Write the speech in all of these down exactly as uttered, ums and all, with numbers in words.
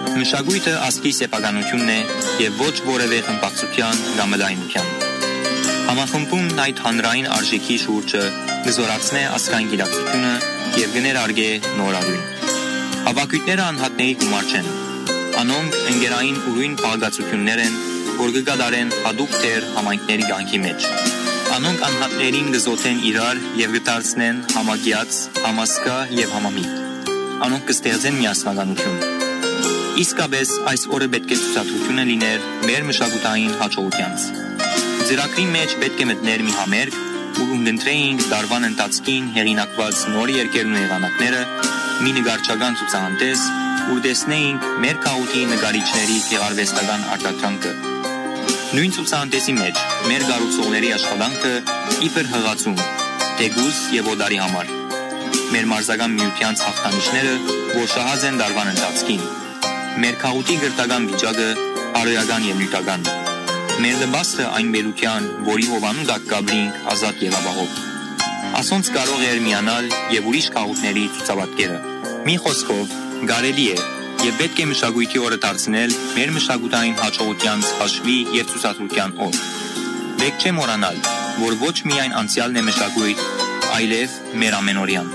Մշակույթը ազգի սեփականությունն է եւ ոչ որևէ խմբակցության կամ լայնության։ Համախմբումն այդ հանրային արժեքի շուրջը գզորացնե ազգային գիտակցությունը եւ գներարգե նորարույն։ Հավաքույթները անհատների գումար չեն։ Անոնք ընկերային ուրույն բաղկացություններ են, որ կգադարեն հատուկ դեր համայնքների կյանքի մեջ։ Անոնք անհատներին գզոթեն իրար եւ գտարցնեն համագիած, համասկա եւ համամիտ։ Անոնք կստեղծեն միասնականություն։ Իսկապես այս օրը պետք է ցուցադրությունը լիներ մեր մշակութային հաջողությանց։ Ծրագրի մեջ պետք է մտներ մի համերգ, ուր ունենտրեինք դարվան ընթացքին հեղինակված նոր երկերն ու եղանակները, մի նկարչական ցուցահանդես, ուր տեսնեինք մեր քաղաքի նկարիչների գեղարվեստական արտադրանքը։ Նույն ցուցահանդեսի մեջ մեր գառուցողների աշխատանքը իբր հղացում, թեգուզ եւ օդարի համար։ Մեր մարզական միությանց հաղթանիշները, որ շահած են դարվան ընթացքին։ Մեր քաղաքի գրթական վիճակը արոյական եւ նյութական։ Մեր դպաստը այն բերության, որի հովանու դակ կաբրինք ազատ եւ ապահով։ Ասոնց կարող էր միանալ եւ ուրիշ քաղաքների ցուցաբատկերը։ Մի խոսքով, կարելի է եւ պետք է մշակույթի օրը դարձնել մեր մշակութային հաջողությանց հաշվի եւ ցուցադրության օր։ Պետք չէ մոռանալ, որ ոչ միայն անցյալն է մշակույթ, այլև մեր ամենօրյան։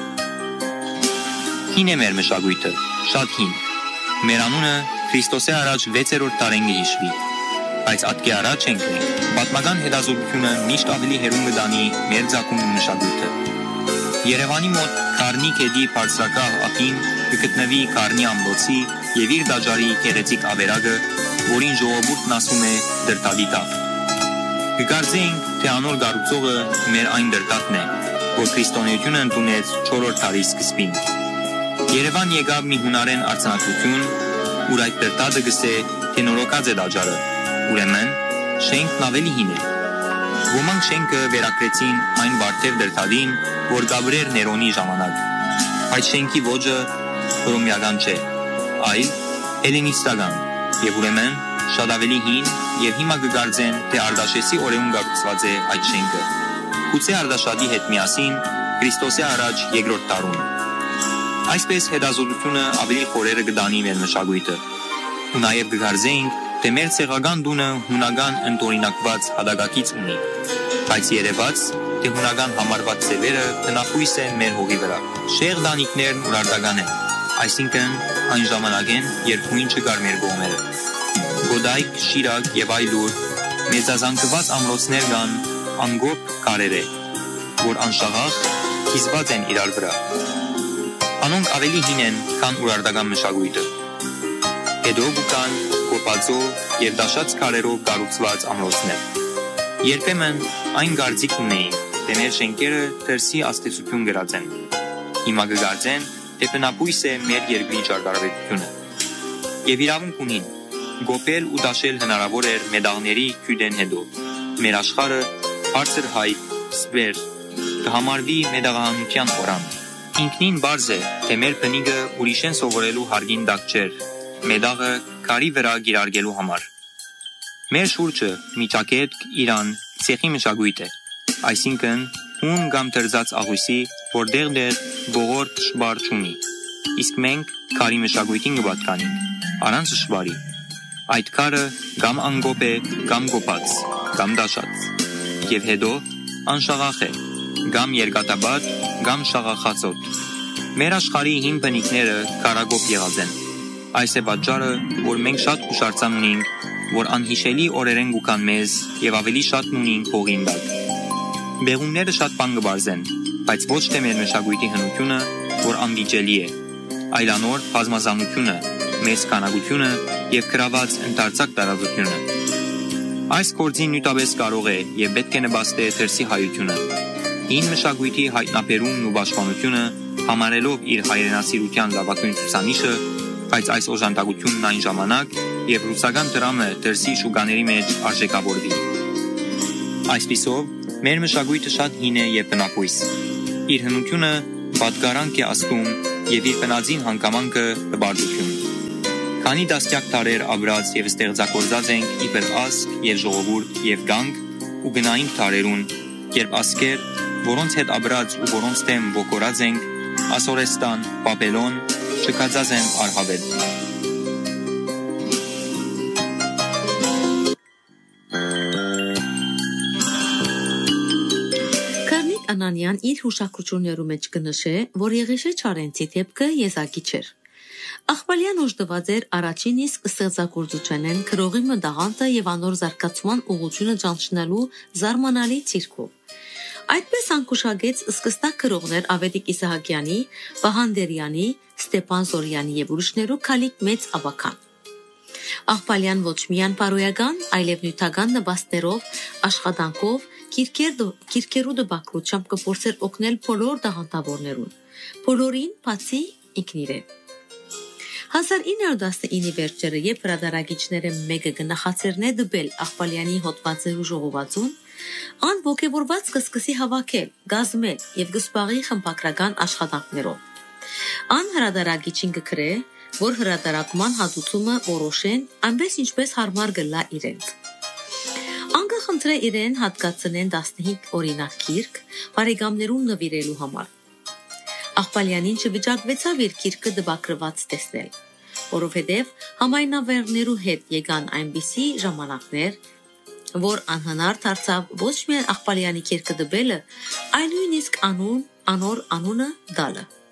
Հին է մեր մշակույթը, շատ հին։ Մեր անունը Քրիստոսի առաջ վեցերորդ դարին կհիշվի, բայց ատկի առաջ ենք մենք։ Պատմական հետազոտությունը միշտ ավելի հերուն կդանի մեր ձակում ու մշակույթը։ Երևանի մոտ Քարնի գետի բարձրակահ ափին կգտնվի Քարնի ամրոցի եւ իր դաջարի գեղեցիկ ավերակը, որին ժողովուրդն ասում է դրտադի տաղ։ Կկարծեինք, թե անոր գառուցողը մեր այն դրտատն է, որ քրիստոնեությունը ընդունեց չորրորդ դարի սկզբին։ Երևան եկավ մի հունարեն արձանագրություն, ուր այդ դրտատը գսե, թե նորոգած է դաջարը, ուրեմն շենքն ավելի հին է։ Ոմանք շենքը վերակրեցին այն բարդև դրտատին, որ գաբրեր Ներոնի ժամանակ։ Այդ շենքի ոճը հռոմեական չէ, այլ հելենիստական, եւ ուրեմն շատ ավելի հին եւ հիմա կգարձեն, թե Արտաշեսի օրերուն կառուցված է այդ շենքը։ Գուցե Արտաշատի հետ միասին Քրիստոսի առաջ երկրորդ դարում։ Այսպես հետազոտությունը ավելի խորերը կդանի մեր մշակույթը։ Ու նաև կգարձեինք, թե մեր ցեղական դունը հունական ընդօրինակված հադագակից ունի, բայց երևաց, թե հունական համարված ծևերը տնախույս են մեր հողի վրա։ Շեղ դանիքներն ուրարտական են, այսինքն այն ժամանակ են, երբ հույն չկար մեր կողմերը։ Գոդայք, շիրակ եւ այլուր մեծազանգված ամրոցներ կան անգոպ կարերը, որ անշաղախ կիզված են իրար վրա։ Անոնք ավելի հին են, քան ուրարտական մշակույթը։ Հետո կան կոպածո եւ դաշած քարերով կառուցված ամրոցներ։ Երբեմն այն գարձիկ ունեին, թե մեր շենքերը դրսի աստեցություն գրած են։ Հիմա կգարձեն, թե բնապույս է մեր երկրի ճարտարապետությունը։ Եվ իրավունք ունին, գոպել ու դաշել հնարավոր էր մեդաղների քյուդեն հետո։ Մեր աշխարհը բարձր հայք, սվեր, կհամարվի մեդաղահանության օրան։ Ինքնին բարձ է, թե մեր բնիկը ուրիշեն սովորելու հարգին դակ չէր, մեդաղը քարի վրա գիրարգելու համար։ Մեր շուրջը միջակետք, Իրան, ցեխի մշակույթ է, այսինքն հուն կամ դրձած աղույսի, որ դեղ-դեղ ողորկ շբար չունի, իսկ մենք քարի մշակույթին կպատկանենք, առանց շբարի։ Այդ քարը կամ անգոպ է, կամ կոպած, կամ դաշած, եւ հետո անշաղախ է, կամ երկաթաբադ, կամ շաղախածոտ։ Մեր աշխարհի հին բնիկները քարագոպ եղած են։ Այս է պատճառը, որ մենք շատ հուշարձան ունենք, որ անհիշելի օրերեն գուքան մեզ եւ ավելի շատ ունենք հողին տակ։ Բեղումները շատ բան կբարձեն, բայց ոչ թե մեր մշակույթի հնությունը, որ անվիճելի է, այլ անոր բազմազանությունը, մեծ քանակությունը եւ գրաված ընդարձակ տարածությունը։ Այս գործին նույնպես կարող է եւ պետք է նպաստի դրսի հայությունը։ Հին մշակույթի հայտնաբերումն ու պաշտպանությունը համարելով իր հայրենասիրության լավագույն ցուցանիշը, բայց այս օժանդակությունն այն ժամանակ, երբ ռուսական դրամը դրսի շուկաների մեջ արժեքավորվի։ Այսպիսով, մեր մշակույթը շատ հին է եւ բնակույս։ Իր հնությունը պատկարանք է ասում եւ իր բնածին հանգամանքը տբարդություն։ Քանի դաստիարակ տարեր ապրած եւ ստեղծագործած ենք իբր ազգ եւ ժողովուրդ եւ գանք ու գնայինք տարերուն, երբ ասկեր, որոնց հետ ապրած ու որոնց դեմ ոգորած ենք, Ասորեստան, Բաբելոն, չկածած են արհավետ։ Անանյան իր հուշակություններու մեջ կնշե, որ Եղիշե Չարենցի դեպքը եզակի չէր։ Աղբալյան ուժդված էր առաջին իսկ ստեղծագործությունեն քրողի մտաղանտը եւ անոր զարգացման ուղղությունը ճանչնալու զարմանալի ցիրկով։ Այդպես անկուշագեց սկստակ քրողներ Ավետիք Իսահակյանի, Վահանդերյանի, Ստեփան Զորյանի եւ ուրիշներու քալիք մեծ ավական։ Աղբալյան ոչ միայն բարոյական, այլև նյութական նպաստներով, աշխատանքով, քիրքերու դպակրությամբ կփորձեր օգնել բոլոր դաղանտավորներուն, բոլորին բացի ինքնիրեն։ հազար ինը հարյուր տասնինը վերջերը, երբ հրադարագիչները մեկը գնահատերն է դբել Աղբալյանի հոդվածերու ժողովածուն, ան ոգևորված կսկսի հավաքել, գազմել եւ գսպաղի խմբակրական աշխատանքներով։ Ան հրադարագիչին կգրե, որ հրադարակման հատուցումը որոշեն, այնպես ինչպես հարմար գլա իրենց։ Անգը խնդրե իրեն հատկացնեն տասնհինգ օրինակ գիրք բարեկամներուն նվիրելու համար։ Աղբալյանին չվիճակվեցավ իր գիրքը դպակրված տեսնել, որովհետև համայնավերներու հետ եկան այնպիսի ժամանակներ, որ անհնար դարձավ ոչ միայն Աղբալյանի գիրքը դբելը, այլ նույնիսկ անուն, անոր անունը դալը։